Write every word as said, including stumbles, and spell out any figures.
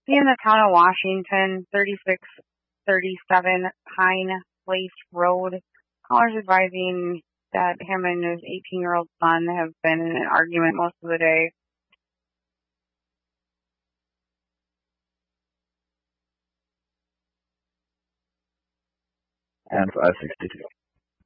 He in the town of Washington, thirty-six thirty-seven Pine Place Road. Caller's advising that him and his eighteen-year-old son have been in an argument most of the day. And five sixty-two.